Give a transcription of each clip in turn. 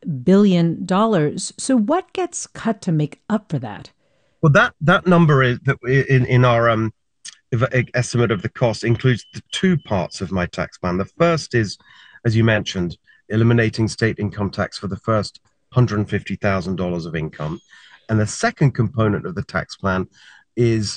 billion. So what gets cut to make up for that? Well, that number is that in our estimate of the cost includes the two parts of my tax plan. The first is, as you mentioned, eliminating state income tax for the first $150,000 of income. And the second component of the tax plan is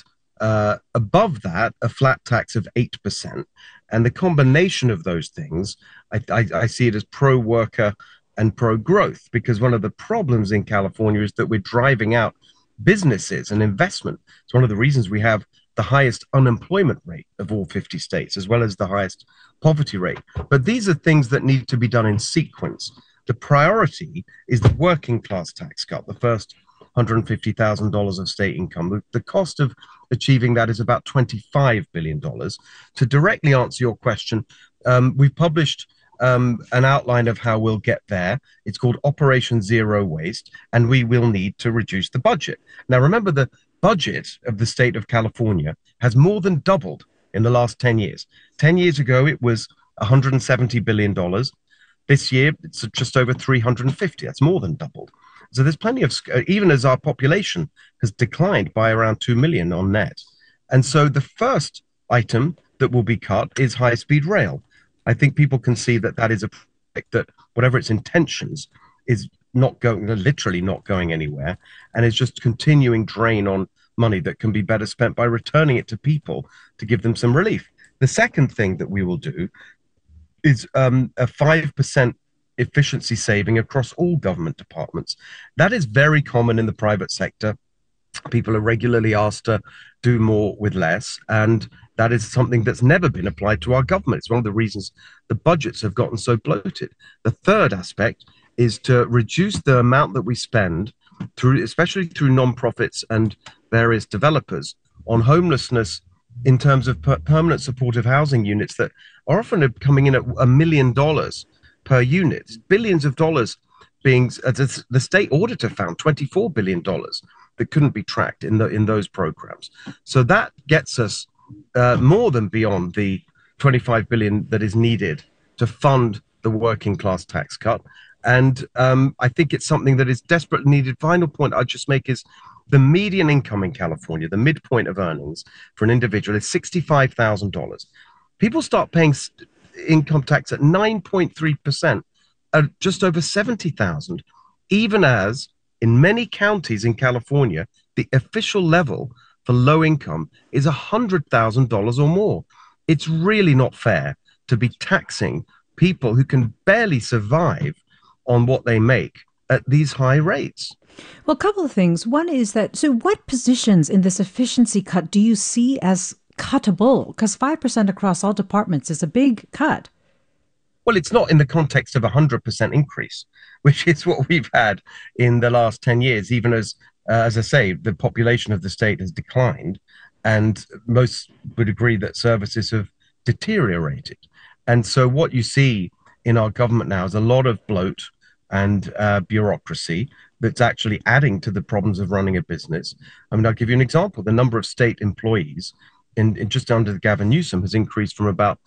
above that, a flat tax of 8%. And the combination of those things, I see it as pro worker and pro growth, because one of the problems in California is that we're driving out businesses and investment. It's one of the reasons we have the highest unemployment rate of all 50 states, as well as the highest poverty rate. But these are things that need to be done in sequence. The priority is the working class tax cut, the first $150,000 of state income. The cost of achieving that is about $25 billion. To directly answer your question, we've published an outline of how we'll get there. It's called Operation Zero Waste, and we will need to reduce the budget. Now, remember, the budget of the state of California has more than doubled in the last 10 years. 10 years ago, it was $170 billion. This year, it's just over 350. That's more than doubled. So there's plenty of, even as our population has declined by around 2 million on net. And so the first item that will be cut is high-speed rail. I think people can see that that is a project that, whatever its intentions, is not going, literally not going anywhere, and is just continuing drain on money that can be better spent by returning it to people to give them some relief. The second thing that we will do is a 5% efficiency saving across all government departments. That is very common in the private sector. People are regularly asked to do more with less, and that is something that's never been applied to our government. It's one of the reasons the budgets have gotten so bloated. The third aspect is to reduce the amount that we spend through, especially through nonprofits and various developers, on homelessness in terms of permanent supportive housing units that are often coming in at $1 million per unit, billions of dollars being, the state auditor found $24 billion that couldn't be tracked in those programs. So that gets us more than beyond the 25 billion that is needed to fund the working class tax cut. And I think it's something that is desperately needed. Final point I'd just make is the median income in California, the midpoint of earnings for an individual is $65,000. People start paying income tax at 9.3%, at just over 70,000, even as in many counties in California, the official level for low income is $100,000 or more. It's really not fair to be taxing people who can barely survive on what they make at these high rates. Well, a couple of things. One is that, so what positions in this efficiency cut do you see as cuttable? Because 5% across all departments is a big cut. Well, it's not in the context of a 100% increase, which is what we've had in the last 10 years, even as I say, the population of the state has declined, and most would agree that services have deteriorated. And so what you see in our government now is a lot of bloat and bureaucracy that's actually adding to the problems of running a business. I mean, I'll give you an example. The number of state employees in just under Gavin Newsom has increased from about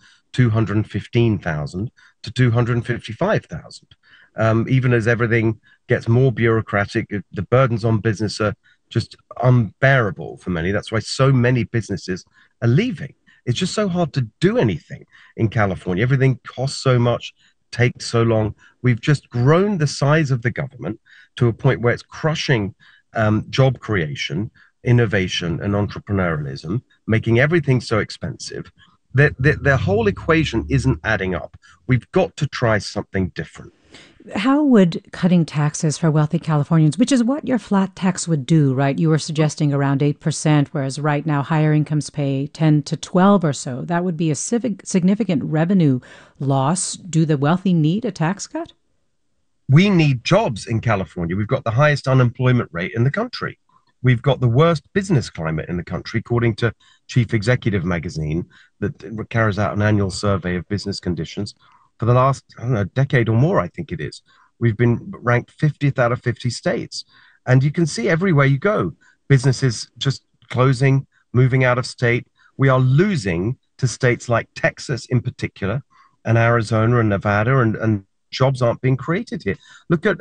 215,000 to 255,000. Even as everything gets more bureaucratic, the burdens on business are just unbearable for many. That's why so many businesses are leaving. It's just so hard to do anything in California. Everything costs so much, takes so long. We've just grown the size of the government to a point where it's crushing job creation, innovation, and entrepreneurialism, making everything so expensive that the whole equation isn't adding up. We've got to try something different. How would cutting taxes for wealthy Californians, which is what your flat tax would do, right? You were suggesting around 8%, whereas right now higher incomes pay 10 to 12 or so. That would be a significant revenue loss. Do the wealthy need a tax cut? We need jobs in California. We've got the highest unemployment rate in the country. We've got the worst business climate in the country, according to Chief Executive Magazine, that carries out an annual survey of business conditions. For the last, I don't know, decade or more, I think it is. We've been ranked 50th out of 50 states. And you can see everywhere you go, businesses just closing, moving out of state. We are losing to states like Texas in particular, and Arizona and Nevada, and jobs aren't being created here. Look at